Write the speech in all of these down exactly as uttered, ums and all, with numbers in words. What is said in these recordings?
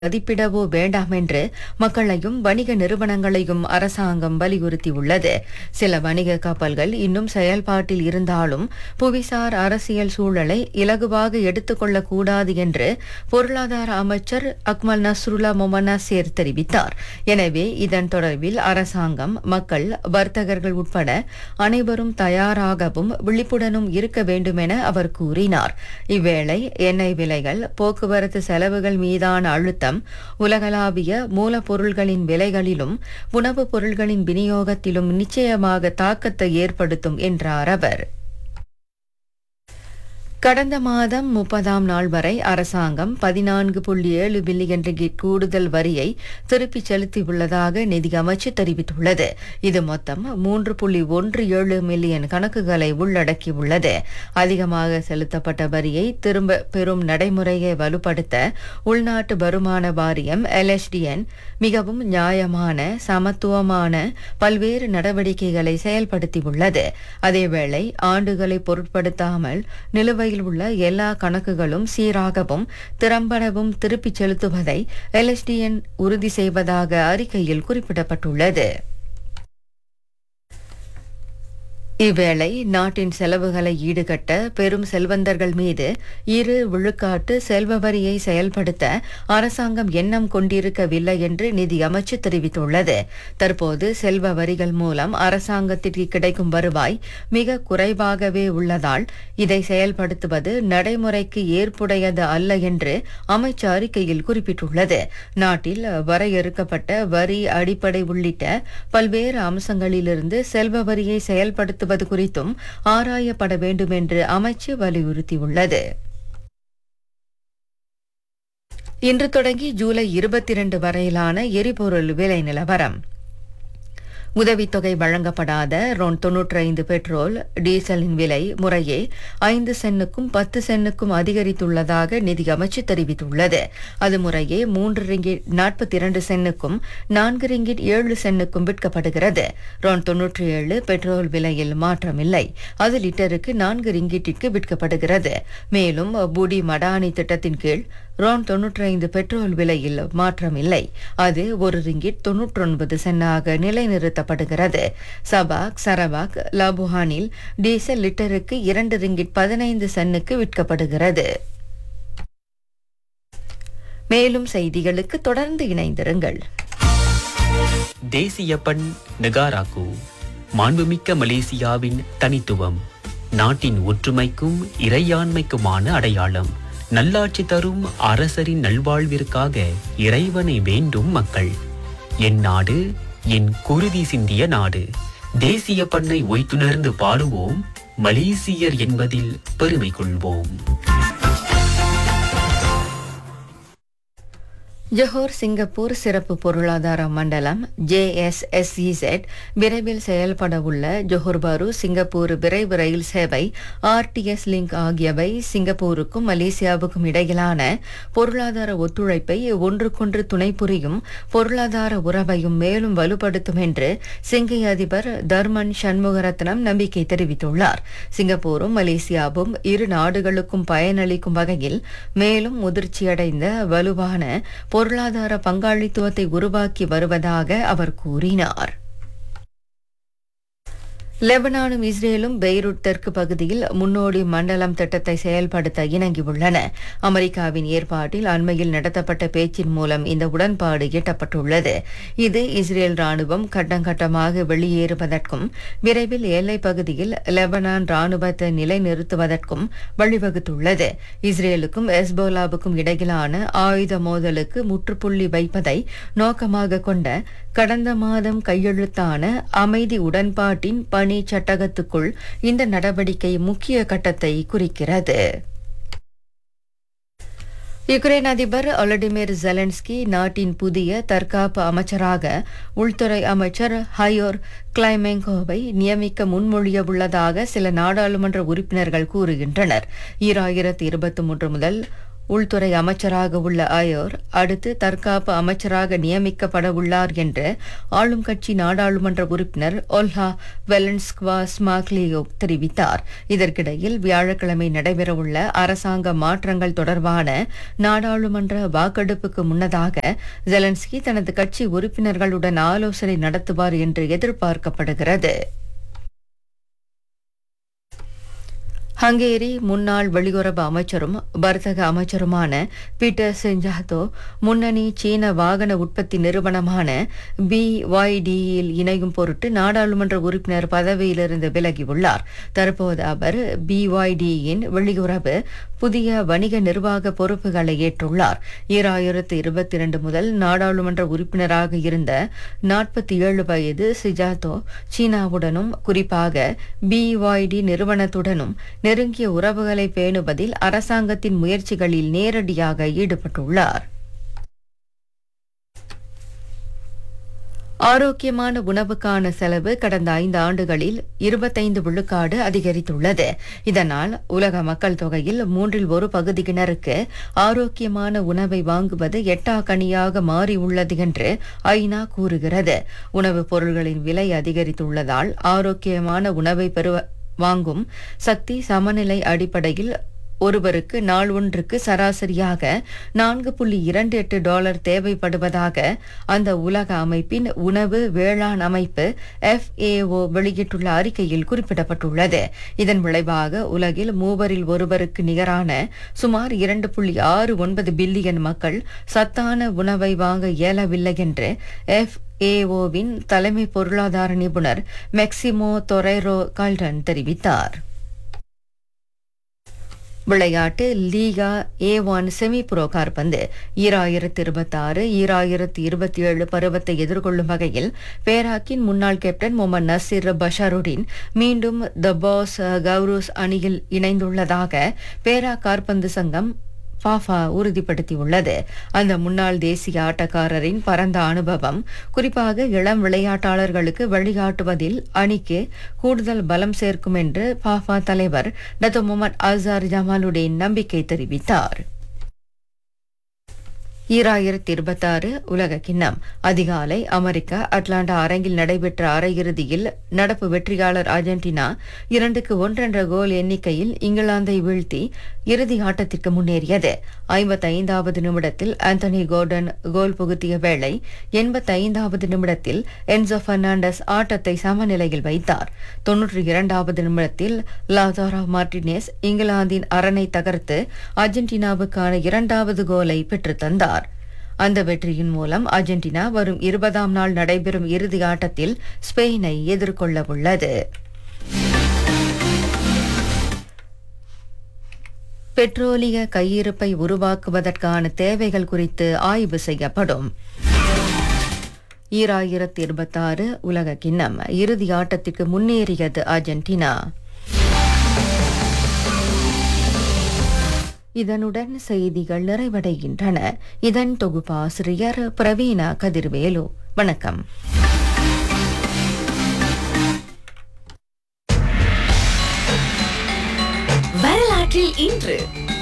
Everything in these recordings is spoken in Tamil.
மதிப்பிடவோ வேண்டாம் என்று மக்களையும் வணிக நிறுவனங்களையும் அரசாங்கம் வலியுறுத்தியுள்ளது. சில வணிக கப்பல்கள் இன்னும் செயல்பாட்டில் இருந்தாலும் புவிசார் அரசியல் சூழலை இலகுவாக எடுத்துக்கொள்ளக் கூடாது என்று பொருளாதார அமைச்சர் அக்மல் நஸ்ருல்லா மொமனாசேர் தெரிவித்தார். எனவே இதன் தொடர்பில் அரசாங்கம், மக்கள், வர்த்தகர்கள் உட்பட அனைவரும் தயாராகவும் விழிப்புடனும் இருக்க வேண்டும் என அவர் கூறினார். இவ்வேளை எண்ணெய் விலைகள், போக்குவரத்து செலவுகள் மீதான அழுத்தம் உலகளாவிய மூலப்பொருள்களின் விலைகளிலும் உணவுப் பொருள்களின் விநியோகத்திலும் நிச்சயமாக தாக்கத்தை ஏற்படுத்தும் என்றார் அவர். கடந்த மாதம் முப்பதாம் நாள் வரை அரசாங்கம் பதினான்கு புள்ளி ஏழு பில்லியன் ரிங்கிட் கூடுதல் வரியை திருப்பிச் செலுத்தியுள்ளதாக நிதி அமைச்சு தெரிவித்துள்ளது. இது மொத்தம் மூன்று புள்ளி ஒன்று ஏழு மில்லியன் கணக்குகளை உள்ளடக்கியுள்ளது. அதிகமாக செலுத்தப்பட்ட வரியை திரும்ப பெறும் நடைமுறையை வலுப்படுத்த உள்நாட்டு வருமான வாரியம் எல்எஸ்டிஎன் மிகவும் நியாயமான, சமத்துவமான பல்வேறு நடவடிக்கைகளை செயல்படுத்தியுள்ளது. அதேவேளை ஆண்டுகளை பொருட்படுத்தாமல் நிலுவை உள்ள எல்லா கணக்குகளும் சீராகவும் திறம்படவும் திருப்பிச் செலுத்துவதை எல்எஸ்டிஎன் உறுதி செய்வதாக அறிக்கையில் குறிப்பிடப்பட்டுள்ளது. இவ்வேளை நாட்டின் செலவுகளை ஈடுகட்ட பெரும் செல்வந்தர்கள் மீது இரு விழுக்காட்டு செல்வ வரியை செயல்படுத்த அரசாங்கம் எண்ணம் கொண்டிருக்கவில்லை என்று நிதி அமைச்சு தெரிவித்துள்ளது. தற்போது செல்வ வரிகள் மூலம் அரசாங்கத்திற்கு கிடைக்கும் வருவாய் மிக குறைவாகவே உள்ளதால் இதை செயல்படுத்துவது நடைமுறைக்கு ஏற்புடையது அல்ல என்று அமைச்சு அறிக்கையில் குறிப்பிட்டுள்ளது. நாட்டில் வரையறுக்கப்பட்ட வரி அடிப்படை உள்ளிட்ட பல்வேறு அம்சங்களிலிருந்து செல்வ வரியை செயல்படுத்த குறித்தும் ஆராயப்பட வேண்டும் என்று அமைச்சு வலியுறுத்தியுள்ளது. இன்று தொடங்கி ஜூலை இருபத்தி இரண்டு வரையிலான எரிபொருள் விலை நிலவரம். உதவித்தொகை வழங்கப்படாத ரொன் தொன்னூற்றி ஐந்து பெட்ரோல், டீசலின் விலை முறையே ஐந்து சென்னுக்கும் பத்து சென்னுக்கும் அதிகரித்துள்ளதாக நிதி அமைச்சு தெரிவித்துள்ளது. அது முறையே மூன்று ரிங்கிட் நாற்பத்தி இரண்டு சென்னுக்கும் நான்கு ரிங்கிட் ஏழு சென்னுக்கும் விற்கப்படுகிறது. ரொன் தொன்னூற்றி ஏழு பெட்ரோல் விலையில் மாற்றமில்லை. அது லிட்டருக்கு நான்கு ரிங்கிட்டிற்கு விற்கப்படுகிறது. மேலும் புடி மடானி திட்டத்தின் கீழ் ரோன் தொன்னூற்றி ஐந்து பெட்ரோல் விலையில் மாற்றமில்லை. அது ஒரு ரிங்கிட் தொன்னூற்றி ஒன்பது சென்னாக நிலைநிறுத்தப்படுகிறது. சபாக், சரவாக், லாபுஹானில் டீசல் லிட்டருக்கு இரண்டு ரிங்கிட் பதினைந்து சென்னுக்கு விற்கப்படுகிறது. மேலும் செய்திகளுக்கு தொடர்ந்து இணைந்திருங்கள். தேசிய பண் நெகாராக்கு, மாண்புமிக்க மலேசியாவின் தனித்துவம், நாட்டின் ஒற்றுமைக்கும் இறையாண்மைக்குமான அடையாளம். நல்லாட்சி தரும் அரசரின் நல்வாழ்விற்காக இறைவனை வேண்டும் மக்கள். என் நாடு என் குருதி சிந்திய நாடு. தேசிய பண்ணை ஒய்த்துணர்ந்து பாடுவோம், மலேசியர் என்பதில் பெருமை கொள்வோம். ஜொஹோர் சிங்கப்பூர் சிறப்பு பொருளாதார மண்டலம் J S S E set விரைவில் செயல்பட உள்ள ஜொஹோர் பாரு சிங்கப்பூர் விரைவு ரயில் சேவை ஆர் டி எஸ் லிங்க் ஆகியவை சிங்கப்பூருக்கும் மலேசியாவுக்கும் இடையிலான பொருளாதார ஒத்துழைப்பை ஒன்றுக்கொன்று துணை புரியும் பொருளாதார உறவையும் மேலும் வலுப்படுத்தும் என்று சிங்கை அதிபர் தர்மன் சண்முகரத்னம் நம்பிக்கை தெரிவித்துள்ளார். சிங்கப்பூரும் மலேசியாவும் இரு நாடுகளுக்கும் பயனளிக்கும் வகையில் மேலும் முதிர்ச்சியடைந்த வலுவான பொருளாதார பங்காளித்துவத்தை உருவாக்கி வருவதாக அவர் கூறினார். லெபனானும் இஸ்ரேலும் பெய்ரூட் தெற்கு பகுதியில் முன்னோடி மண்டலம் திட்டத்தை செயல்படுத்த இணங்கியுள்ளன. அமெரிக்காவின் ஏற்பாட்டில் அண்மையில் நடத்தப்பட்ட பேச்சின் மூலம் இந்த உடன்பாடு எட்டப்பட்டுள்ளது. இது இஸ்ரேல் ராணுவம் கட்டங்கட்டமாக வெளியேறுவதற்கும் விரைவில் எல்லைப் பகுதியில் லெபனான் ராணுவத்தை நிலைநிறுத்துவதற்கும் வழிவகுத்துள்ளது. இஸ்ரேலுக்கும் எஸ்போலாவுக்கும் இடையிலான ஆயுத மோதலுக்கு முற்றுப்புள்ளி வைப்பதை நோக்கமாக கொண்ட கடந்த மாதம் கையெழுத்தான அமைதி உடன்பாட்டின் பணி சட்டகத்துக்குள் இந்த நடவடிக்கை முக்கிய கட்டத்தை குறிக்கிறது. யுக்ரைன் அதிபர் ஒலடிமிர் ஜெலன்ஸ்கி நாட்டின் புதிய தற்காப்பு அமைச்சராக உள்துறை அமைச்சர் ஹயோர் கிளைமெங்கோவை நியமிக்க முன்மொழிய உள்ளதாக சில நாடாளுமன்ற உறுப்பினர்கள் கூறுகின்றனர். ஈராயிரத்தி இருபத்தி மூன்று முதல் உள்துறை அமைச்சராக உள்ள அயோர் அடுத்து தற்காப்பு அமைச்சராக நியமிக்கப்பட உள்ளார் என்று ஆளும் கட்சி நாடாளுமன்ற உறுப்பினர் ஒல்ஹா வெலன்ஸ்குவா ஸ்மாக்லியோ தெரிவித்தார். இதற்கிடையில் வியாழக்கிழமை நடைபெறவுள்ள அரசாங்க மாற்றங்கள் தொடர்பான நாடாளுமன்ற வாக்கெடுப்புக்கு முன்னதாக ஜெலன்ஸ்கி தனது கட்சி உறுப்பினர்களுடன் ஆலோசனை நடத்துவார் என்று எதிர்பார்க்கப்படுகிறது. ஹங்கேரி முன்னாள் வெளியுறவு அமைச்சரும் வர்த்தக அமைச்சருமான பீட்டர் செஞ்சாத்தோ முன்னணி சீன வாகன உற்பத்தி நிறுவனமான பி ஒய் டியில் இணையும் பொருட்டு நாடாளுமன்ற உறுப்பினர் பதவியிலிருந்து விலகியுள்ளார். தற்போது அவர் பி ஒய் டியின் வெளியுறவு புதிய வணிக நிர்வாக பொறுப்புகளை ஏற்றுள்ளார். ஈராயிரத்து இருபத்தி இரண்டு முதல் நாடாளுமன்ற உறுப்பினராக இருந்த நாற்பத்தி ஏழு வயது சிஜாத்தோ சீனாவுடனும் குறிப்பாக பி ஒய் டி நிறுவனத்துடனும் நெருங்கிய உறவுகளை பேணுவதில் அரசாங்கத்தின் முயற்சிகளில் நேரடியாக ஈடுபட்டுள்ளார். ஆரோக்கியமான உணவுக்கான செலவு கடந்த ஐந்து ஆண்டுகளில் இருபத்தைந்து விழுக்காடு அதிகரித்துள்ளது. இதனால் உலக மக்கள் தொகையில் மூன்றில் ஒரு பகுதியினருக்கு ஆரோக்கியமான உணவை வாங்குவது எட்டாக்கனியாக மாறியுள்ளது என்று ஐநா கூறுகிறது. உணவுப் பொருள்களின் விலை அதிகரித்துள்ளதால் ஆரோக்கியமான உணவை பெறுவ வாங்கும் சக்தி சமநிலை அடிப்படையில் ஒருவருக்கு நாள் ஒன்றுக்கு சராசரியாக நான்கு புள்ளி இரண்டு எட்டு டாலர் தேவைப்படுவதாக அந்த உலக அமைப்பின் உணவு வேளாண் அமைப்பு எஃப் ஏ ஓ வெளியிட்டுள்ள அறிக்கையில் குறிப்பிடப்பட்டுள்ளது. இதன் விளைவாக உலகில் மூவரில் ஒருவருக்கு நிகரான சுமார் இரண்டு புள்ளி ஆறு ஒன்பது பில்லியன் மக்கள் சத்தான உணவை வாங்க இயலவில்லை என்று எஃப் ஏஓவின் தலைமை பொருளாதார நிபுணர் மெக்சிமோ தொரைரோ கால்டன் தெரிவித்தார். விளையாட்டு லீகா ஏ ஒன் செமி புரோ கால்பந்து ஈராயிரத்து இருபத்தி ஆறு ஈராயிரத்து இருபத்தி ஏழு பருவத்தை எதிர்கொள்ளும் வகையில் பேராக்கின் முன்னாள் கேப்டன் முகமது நசீர் பஷாருடின் மீண்டும் த பாஸ் கவுரூஸ் அணியில் இணைந்துள்ளதாக பேரா கால்பந்து சங்கம் ஃபாஃபா உறுதிப்படுத்தியுள்ளது. அந்த முன்னாள் தேசிய ஆட்டக்காரரின் பரந்த அனுபவம் குறிப்பாக இளம் விளையாட்டாளர்களுக்கு வழிகாட்டுவதில் அணிக்கு கூடுதல் பலம் சேர்க்கும் என்று ஃபாஃபா தலைவர் டத்தோ முகமது அசார் ஜமாலுடன் நம்பிக்கை தெரிவித்தார். ஈராயிரத்தி இருபத்தி ஆறு உலக கிண்ணம் அதிகாலை அமெரிக்கா அட்லாண்டா அரங்கில் நடைபெற்ற அரையிறுதியில் நடப்பு வெற்றியாளர் அர்ஜென்டினா இரண்டுக்கு ஒன்றென்ற கோல் எண்ணிக்கையில் இங்கிலாந்தை வீழ்த்தி இறுதி ஆட்டத்திற்கு முன்னேறியது. ஐம்பத்தி ஐந்தாவது நிமிடத்தில் ஆந்தனி கோர்டன் கோல் புகுத்திய வேளை எண்பத்தி ஐந்தாவது நிமிடத்தில் என்சோ பெர்னாண்டஸ் ஆட்டத்தை சமநிலையில் வைத்தார். தொன்னூற்றி இரண்டாவது நிமிடத்தில் லாசாரோ மார்டினேஸ் இங்கிலாந்தின் அரணை தகர்த்து அர்ஜென்டினாவுக்கான இரண்டாவது கோலை பெற்றுத் தந்தார். அந்த வெற்றியின் மூலம் அர்ஜென்டினா வரும் இருபதாம் நாள் நடைபெறும் இறுதி ஆட்டத்தில் ஸ்பெயினை எதிர்கொள்ள உள்ளது. பெட்ரோலிய கையிருப்பை உருவாக்குவதற்கான தேவைகள் குறித்து ஆய்வு செய்யப்படும். ஈராயிரத்தி இருபத்தி ஆறு உலக கிண்ணம் இறுதி ஆட்டத்திற்கு முன்னேறியது அர்ஜென்டினா. இதனுடன் செய்திகள் நிறைவடைகின்றன. இதன் தொகுப்பாசிரியர் பிரவீணா கதிர்வேலு. வணக்கம். வரலாற்றில் இன்று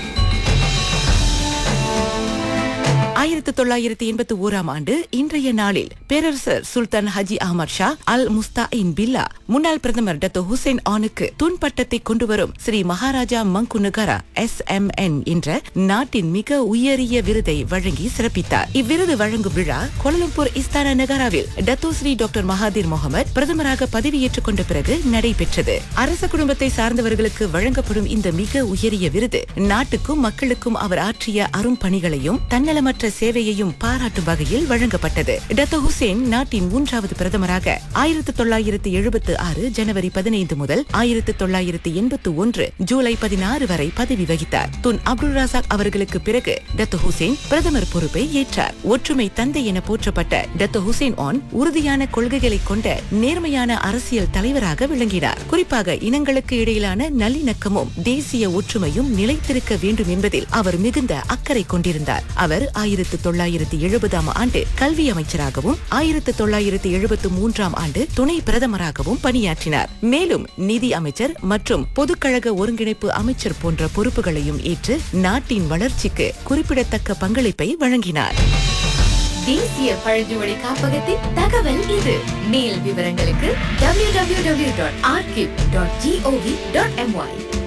ஆயிரத்தி தொள்ளாயிரத்தி எண்பத்தி ஓராம் ஆண்டு இன்றைய நாளில் பேரரசர் சுல்தான் ஹஜி அஹமத் ஷா அல் முஸ்தாயின் பில்லா முன்னாள் பிரதமர் டத்தோ ஹுசேன் ஆனுக்கு துன்பட்டத்தை கொண்டுவரும் ஸ்ரீ மகாராஜா மங்கு நகரா எஸ் எம் என் என்ற நாட்டின் மிக உயரிய விருதை வழங்கி சிறப்பித்தார். இவ்விருது வழங்கும் விழா Kuala Lumpur Istana நகராவில் Dato Sri doctor Mahathir Mohammed பிரதமராக பதவியேற்றுக் கொண்ட பிறகு நடைபெற்றது. அரச குடும்பத்தை சார்ந்தவர்களுக்கு வழங்கப்படும் இந்த மிக உயரிய விருது நாட்டுக்கும் மக்களுக்கும் அவர் ஆற்றிய அரும் பணிகளையும் தன்னலமற்ற சேவையையும் பாராட்டும் வகையில் வழங்கப்பட்டது. டத்தோ ஹுசேன் நாட்டின் மூன்றாவது பிரதமராக ஆயிரத்தி தொள்ளாயிரத்தி எழுபத்தி ஆறு ஜனவரி பதினைந்து முதல் ஆயிரத்தி தொள்ளாயிரத்தி எண்பத்தி ஒன்று ஜூலை பதினாறு வரை பதவி வகித்தார். துன் அப்துல் ரசாக் அவர்களுக்கு பிறகு டத்தோ ஹுசேன் பிரதமர் பொறுப்பை ஏற்றார். ஒற்றுமை தந்தை என போற்றப்பட்ட டத்தோ ஹுசேன் ஆன் உறுதியான கொள்கைகளை கொண்ட நேர்மையான அரசியல் தலைவராக விளங்கினார். குறிப்பாக இனங்களுக்கு இடையிலான நல்லிணக்கமும் தேசிய ஒற்றுமையும் நிலைத்திருக்க வேண்டும் என்பதில் அவர் மிகுந்த அக்கறை கொண்டிருந்தார். அவர் ஆயிரத்தி ஆயிரத்து தொள்ளாயிரத்து எழுபதாம் ஆண்டு கல்வி அமைச்சராகவும் ஆயிரத்து தொள்ளாயிரத்து எழுபத்து மூன்றாம் ஆண்டு துணை பிரதமராகவும் பணியாற்றினார். மேலும் நிதி அமைச்சர் மற்றும் பொதுக்கழக ஒருங்கிணைப்பு அமைச்சர் போன்ற பொறுப்புகளையும் ஏற்று நாட்டின் வளர்ச்சிக்கு குறிப்பிடத்தக்க பங்களிப்பை வழங்கினார். தேசிய பழங்குடி காப்பகத்தின் தகவல் இது. மேல் விவரங்களுக்கு W W W dot archive dot gov dot MY.